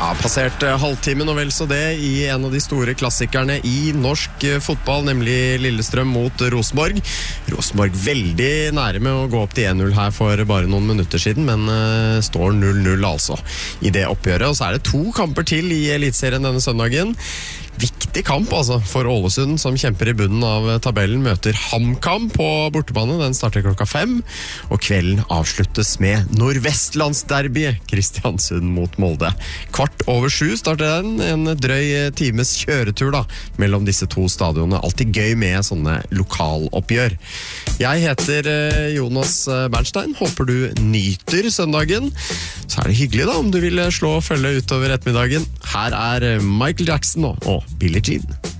Ja, passert halvtimen og vel så det i en av de store klassikerne i norsk fotball, nemlig Lillestrøm mot Rosenborg. Rosenborg veldig nære med å gå opp til 1-0 her for bare noen minutter siden, men står 0-0 altså i det oppgjøret. Og så er det 2 kamper til i Elitserien denne søndagen. Viktig kamp altså for Ålesund, som kjemper i bunnen av tabellen, møter HamKam på bortebane. Den starter klokka 5, og kvelden avsluttes med Nordvestlandsderby, Kristiansund mot Molde. 6:15 starter den, en drøy times kjøretur da, mellom disse 2 stadionene. Alltid gøy med sånne lokaloppgjør. Jeg heter Jonas Bernstein, håper du nyter søndagen. Så er det hyggelig da, om du vil slå følge utover ettermiddagen. Her er Michael Jackson og Billie Jean.